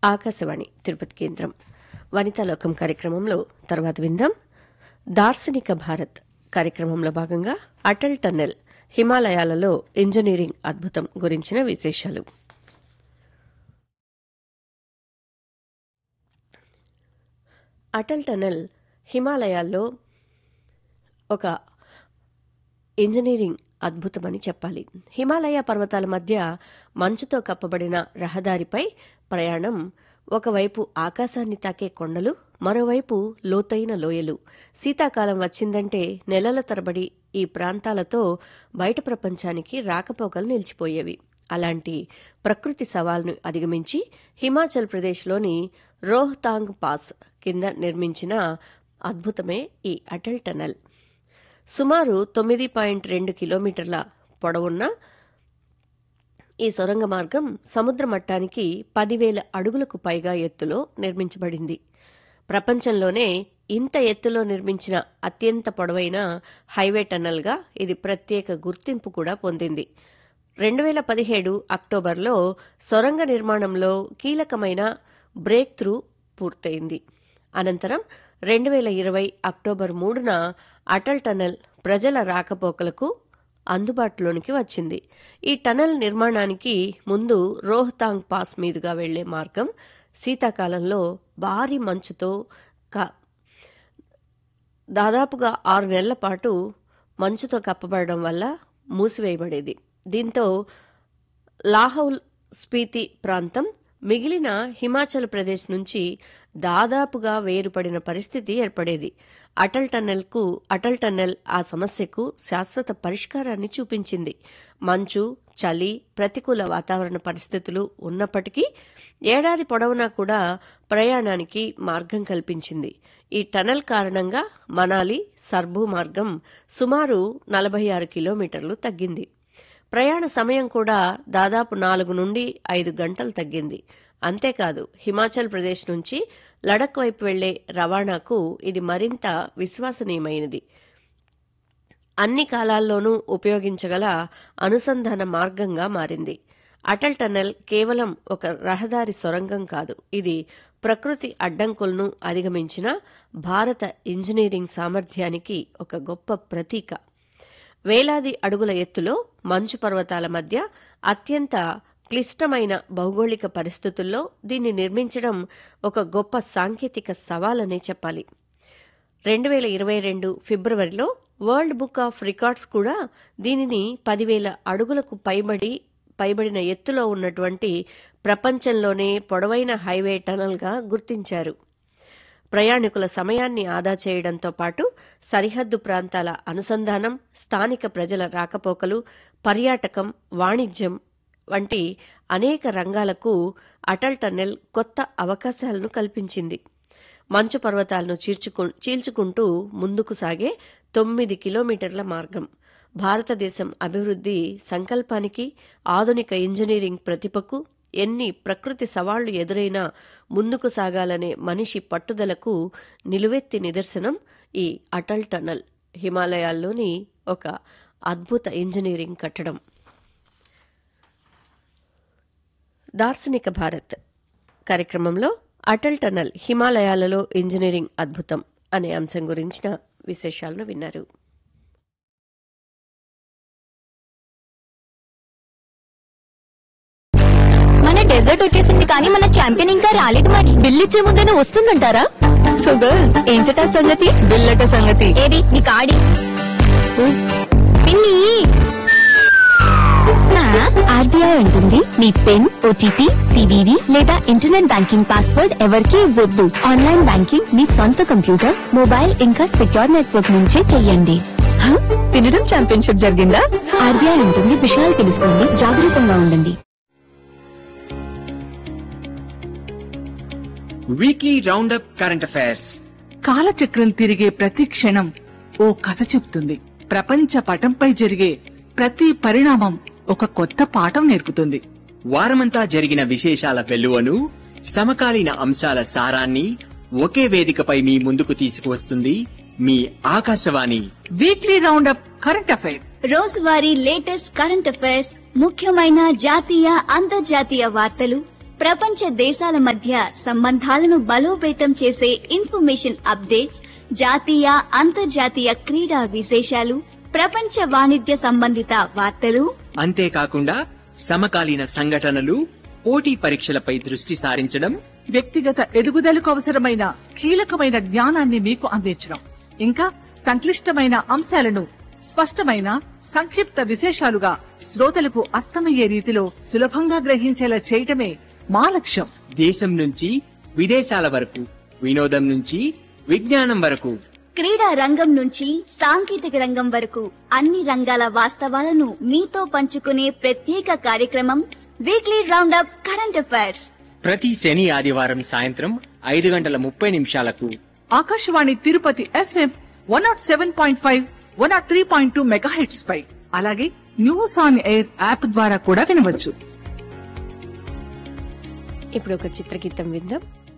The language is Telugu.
ఆకాశవాణి తిరుపతి కేంద్రం వనితాలోకం కార్యక్రమంలో తర్వాత విందాం. దార్శనిక భారత్ కార్యక్రమంలో భాగంగా అటల్ టన్నెల్ హిమాలయాలలో ఇంజనీరింగ్ అద్భుతం గురించిన విశేషాలు. అటల్ టన్నెల్ హిమాలయాల్లో ఒక ఇంజనీరింగ్ అద్భుతమని చెప్పాలి. హిమాలయ పర్వతాల మధ్య మంచుతో కప్పబడిన రహదారిపై ప్రయాణం. ఒకవైపు ఆకాశాన్ని తాకే కొండలు, మరోవైపు లోతైన లోయలు. శీతాకాలం వచ్చిందంటే నెలల తరబడి ఈ ప్రాంతాలతో బయట ప్రపంచానికి రాకపోకలు నిలిచిపోయేవి. అలాంటి ప్రకృతి సవాల్ను అధిగమించి హిమాచల్ ప్రదేశ్లోని రోహ్తాంగ్ పాస్ కింద నిర్మించిన అద్భుతమే ఈ అటల్ టన్నెల్. సుమారు 9.2 కిలోమీటర్ల పొడవున్న ఈ సొరంగ మార్గం సముద్ర మట్టానికి 10,000 అడుగులకు పైగా ఎత్తులో నిర్మించబడింది. ప్రపంచంలోనే ఇంత ఎత్తులో నిర్మించిన అత్యంత పొడవైన హైవే టన్నెల్గా ఇది ప్రత్యేక గుర్తింపు కూడా పొందింది. 2017 అక్టోబర్లో సొరంగ నిర్మాణంలో కీలకమైన బ్రేక్ త్రూ పూర్తయింది. అనంతరం 2020 అక్టోబర్ 3న అటల్ టన్నెల్ ప్రజల రాకపోకలకు అందుబాటులోనికి వచ్చింది. ఈ టన్నెల్ నిర్మాణానికి ముందు రోహ్తాంగ్ పాస్ మీదుగా వెళ్లే మార్గం శీతాకాలంలో భారీ మంచుతో దాదాపుగా 6 నెలల పాటు మంచుతో కప్పబడడం వల్ల మూసివేయబడేది. దీంతో లాహౌల్ స్పీతి ప్రాంతం మిగిలిన హిమాచల్ ప్రదేశ్ నుంచి దాదాపుగా వేరుపడిన పరిస్థితి ఏర్పడేది. అటల్ టన్నెల్ ఆ సమస్యకు శాశ్వత పరిష్కారాన్ని చూపించింది. మంచు, చలి, ప్రతికూల వాతావరణ పరిస్థితులు ఉన్నప్పటికీ ఏడాది పొడవునా కూడా ప్రయాణానికి మార్గం కల్పించింది. ఈ టన్నెల్ కారణంగా మనాలి సర్బు మార్గం సుమారు 46 కిలోమీటర్లు తగ్గింది. ప్రయాణ సమయం కూడా దాదాపు 4 నుండి 5 గంటలు తగ్గింది. అంతేకాదు, హిమాచల్ ప్రదేశ్ నుంచి లడక్ వైపు వెళ్లే రవాణాకు ఇది మరింత విశ్వసనీయమైనది. అన్ని కాలాల్లోనూ ఉపయోగించగల అనుసంధాన మార్గంగా మారింది. అటల్ టన్నెల్ కేవలం ఒక రహదారి సొరంగం కాదు, ఇది ప్రకృతి అడ్డంకులను అధిగమించిన భారత ఇంజనీరింగ్ సామర్థ్యానికి ఒక గొప్ప ప్రతీక. వేలాది అడుగుల ఎత్తులో మంచు పర్వతాల మధ్య అత్యంత క్లిష్టమైన భౌగోళిక పరిస్థితుల్లో దీన్ని నిర్మించడం ఒక గొప్ప సాంకేతిక సవాలనే చెప్పాలి. 2022 ఫిబ్రవరిలో వరల్డ్ బుక్ ఆఫ్ రికార్డ్స్ కూడా దీనిని 10,000 అడుగులకు పైబడిన ఎత్తులో ఉన్నటువంటి ప్రపంచంలోనే పొడవైన హైవే టనల్గా గుర్తించారు. ప్రయాణికుల సమయాన్ని ఆదా చేయడంతో పాటు సరిహద్దు ప్రాంతాల అనుసంధానం, స్థానిక ప్రజల రాకపోకలు, పర్యాటకం, వాణిజ్యం వంటి అనేక రంగాలకు అటల్ టన్నెల్ కొత్త అవకాశాలను కల్పించింది. మంచు పర్వతాలను చీల్చుకుంటూ ముందుకు సాగే 9 కిలోమీటర్ల మార్గం భారతదేశం అభివృద్ధి సంకల్పానికి, ఆధునిక ఇంజనీరింగ్ ప్రతిభకు, ఎన్ని ప్రకృతి సవాళ్లు ఎదురైనా ముందుకు సాగాలనే మనిషి పట్టుదలకు నిలువెత్తి నిదర్శనం ఈ అటల్ టన్నెల్. హిమాలయాల్లోని ఒక అద్భుత ఇంజనీరింగ్ కట్టడం. దార్శనిక భారత్ కార్యక్రమంలో అటల్ టన్నెల్ హిమాలయాలలో ఇంజనీరింగ్ అద్భుతం అనే అంశం గురించిన విశేషాలను విన్నారు. డెజర్ట్ వచ్చేసింది కానీ మన ఛాంపియన్ ఇంకా రాలేదు. మరి బిల్ ఇచ్చే ముందనే వస్తుందంటారా? సో గర్ల్స్, ఏంటట సంగతి? బిల్లట సంగతి ఏది? నీ కాడి పిన్ని. ఆర్బీఐ అంటుంది మీ పిన్, ఓటీపీ, సివివి లేదా ఇంటర్నెట్ బ్యాంకింగ్ పాస్వర్డ్ ఎవరికీ ఇవ్వద్దు. ఆన్లైన్ బ్యాంకింగ్ మీ సొంత కంప్యూటర్, మొబైల్ ఇంకా సెక్యూర్ నెట్వర్క్ నుంచే చెయ్యండి. తినడం ఛాంపియన్షిప్ జరిగిందా? ఆర్బీఐ అంటుంది విషయాలు తెలుసుకోండి, జాగరూకంగా ఉండండి. Weekly round up current affairs. కాలచక్రం తిరిగే ప్రతి క్షణం ఓ కథ చెప్తుంది. ప్రపంచ పటంపై జరిగే ప్రతి పరిణామం ఒక కొత్త పాఠం నేర్పుతుంది. వారమంతా జరిగిన విశేషాల వెలువను, సమకాలీన అంశాల సారాన్ని ఒకే వేదికపై మీ ముందుకు తీసుకువస్తుంది మీ Akashvani. Weekly round up current affair. రోజువారీ లేటెస్ట్ కరెంట్ అఫైర్స్, ముఖ్యమైన జాతీయ, అంతర్జాతీయ వార్తలు, ప్రపంచ దేశాల మధ్య సంబంధాలను బలోపేతం చేసే ఇన్ఫర్మేషన్ అప్డేట్స్, జాతీయ అంతర్జాతీయ క్రీడా విశేషాలు, ప్రపంచ వాణిజ్య సంబంధిత వార్తలు, అంతేకాకుండా సమకాలీన సంఘటనలు, పోటీ పరీక్షలపై దృష్టి సారించడం, వ్యక్తిగత ఎదుగుదలకు అవసరమైన కీలకమైన జ్ఞానాన్ని మీకు అందించడం, ఇంకా సంక్లిష్టమైన అంశాలను స్పష్టమైన సంక్షిప్త విశేషాలుగా శ్రోతలకు అర్థమయ్యే రీతిలో సులభంగా గ్రహించేలా చేయటమే మా లక్ష్యం. దేశం నుంచి విదేశాల వరకు, వినోదం నుంచి విజ్ఞానం వరకు, క్రీడా రంగం నుంచి సాంకేతిక రంగం వరకు అన్ని రంగాల వాస్తవాలను మీతో పంచుకునే ప్రత్యేక కార్యక్రమం వీక్లీ రౌండప్ కరెంట్ అఫైర్స్. ప్రతి శని ఆదివారం సాయంత్రం 5:30 ఆకాశవాణి తిరుపతి FM 107.5, 103.2 మెగాహెర్ట్జ్ పై, అలాగే న్యూస్ ఆన్ ఎయిర్ యాప్ ద్వారా కూడా వినవచ్చు. ఇప్పుడు ఒక చిత్రగీతం విందాం.